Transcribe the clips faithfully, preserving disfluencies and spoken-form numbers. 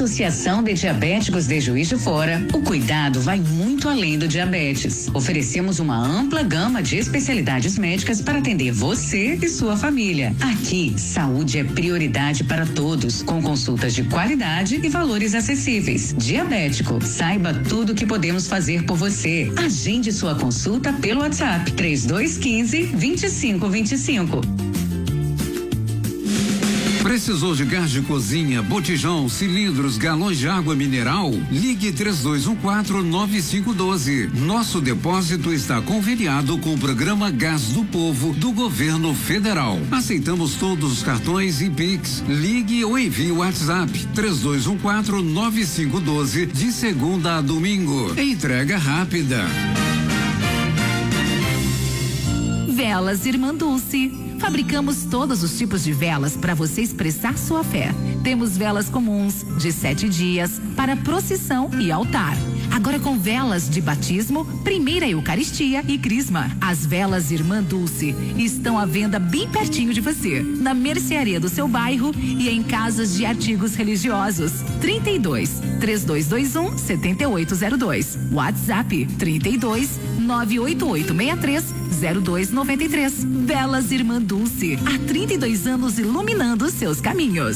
Associação de Diabéticos de Juiz de Fora, o cuidado vai muito além do diabetes. Oferecemos uma ampla gama de especialidades médicas para atender você e sua família. Aqui, saúde é prioridade para todos, com consultas de qualidade e valores acessíveis. Diabético, saiba tudo o que podemos fazer por você. Agende sua consulta pelo WhatsApp três dois um cinco, dois cinco dois cinco. Precisou de gás de cozinha, botijão, cilindros, galões de água mineral? Ligue três dois um quatro, nove cinco um dois. Nosso depósito está conveniado com o programa Gás do Povo do Governo Federal. Aceitamos todos os cartões e Pix. Ligue ou envie o WhatsApp três dois um quatro, nove cinco um dois de segunda a domingo. Entrega rápida. Velas Irmã Dulce. Fabricamos todos os tipos de velas para você expressar sua fé. Temos velas comuns de sete dias para procissão e altar. Agora com velas de batismo, primeira Eucaristia e Crisma. As velas Irmã Dulce estão à venda bem pertinho de você, na mercearia do seu bairro e em casas de artigos religiosos. trinta e dois, três dois dois um, sete oito zero dois. WhatsApp trinta e dois, nove oito oito seis três, zero dois nove três. Velas Irmã Dulce, há trinta e dois anos iluminando seus caminhos.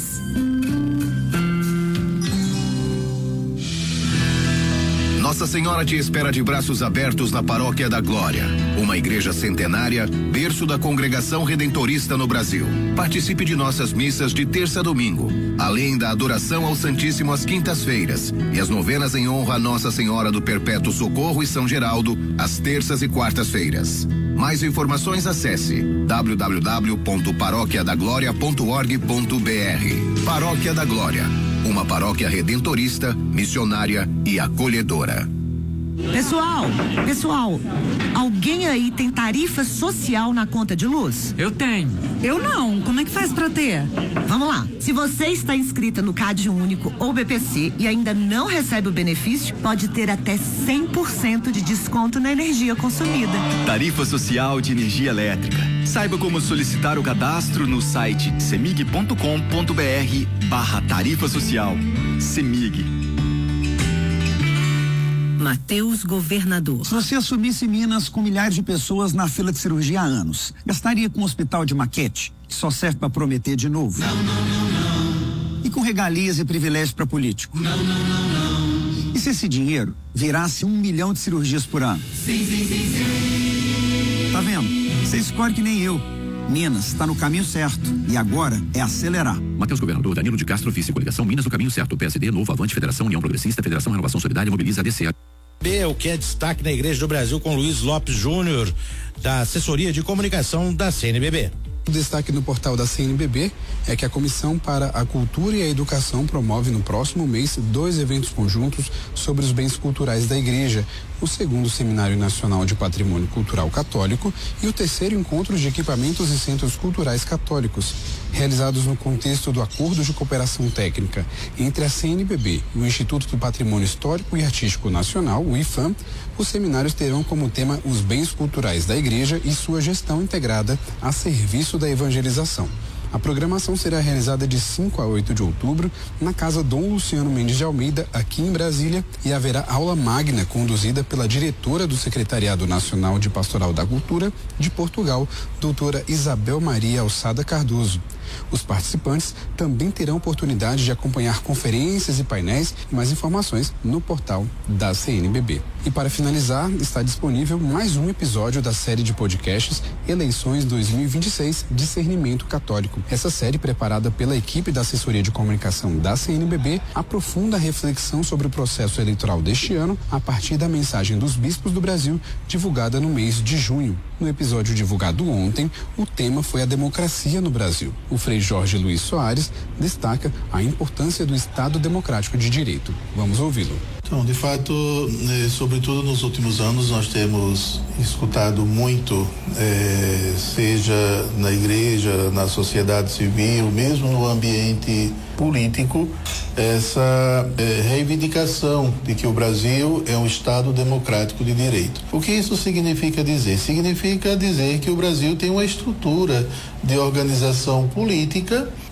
Nossa Senhora te espera de braços abertos na Paróquia da Glória, uma igreja centenária, berço da congregação redentorista no Brasil. Participe de nossas missas de terça a domingo, além da adoração ao Santíssimo às quintas-feiras e as novenas em honra a Nossa Senhora do Perpétuo Socorro e São Geraldo, às terças e quartas-feiras. Mais informações acesse w w w ponto paróquia da glória ponto org ponto b r. Paróquia da Glória, uma paróquia redentorista, missionária e acolhedora. Pessoal, pessoal, alguém aí tem tarifa social na conta de luz? Eu tenho. Eu não. Como é que faz pra ter? Vamos lá. Se você está inscrita no Cade Único ou B P C e ainda não recebe o benefício, pode ter até cem por cento de desconto na energia consumida. Tarifa social de energia elétrica. Saiba como solicitar o cadastro no site semig ponto com ponto b r barra tarifa social. Semig. Matheus Governador. Se você assumisse Minas com milhares de pessoas na fila de cirurgia há anos, gastaria com um hospital de maquete, que só serve para prometer de novo? Não, não, não, não. E com regalias e privilégios para político? Não, não, não, não. E se esse dinheiro virasse um milhão de cirurgias por ano? Sim, sim, sim, sim. Tá vendo? Você escolhe que nem eu. Minas está no caminho certo e agora é acelerar. Matheus Governador, Danilo de Castro, vice coligação Minas no caminho certo. P S D, Novo, Avante, Federação, União Progressista, Federação Renovação Solidária, Mobiliza, A D C. B, o que é destaque na Igreja do Brasil com Luiz Lopes Júnior, da Assessoria de Comunicação da C N B B. O destaque no portal da C N B B é que a Comissão para a Cultura e a Educação promove no próximo mês dois eventos conjuntos sobre os bens culturais da Igreja, o segundo Seminário Nacional de Patrimônio Cultural Católico e o terceiro Encontro de Equipamentos e Centros Culturais Católicos, realizados no contexto do Acordo de Cooperação Técnica entre a C N B B e o Instituto do Patrimônio Histórico e Artístico Nacional, o IFAM. Os seminários terão como tema os bens culturais da Igreja e sua gestão integrada a serviço da evangelização. A programação será realizada de cinco a oito de outubro na Casa Dom Luciano Mendes de Almeida, aqui em Brasília, e haverá aula magna conduzida pela diretora do Secretariado Nacional de Pastoral da Cultura de Portugal, doutora Isabel Maria Alçada Cardoso. Os participantes também terão oportunidade de acompanhar conferências e painéis e mais informações no portal da C N B B. E para finalizar, está disponível mais um episódio da série de podcasts Eleições dois mil e vinte e seis, Discernimento Católico. Essa série, preparada pela equipe da Assessoria de Comunicação da C N B B, aprofunda a reflexão sobre o processo eleitoral deste ano a partir da mensagem dos bispos do Brasil, divulgada no mês de junho. No episódio divulgado ontem, o tema foi a democracia no Brasil. O Frei Jorge Luiz Soares destaca a importância do Estado Democrático de Direito. Vamos ouvi-lo. Então, de fato, eh, sobretudo nos últimos anos, nós temos escutado muito, eh, seja na igreja, na sociedade civil, mesmo no ambiente político, essa eh, reivindicação de que o Brasil é um Estado democrático de direito. O que isso significa dizer? Significa dizer que o Brasil tem uma estrutura de organização política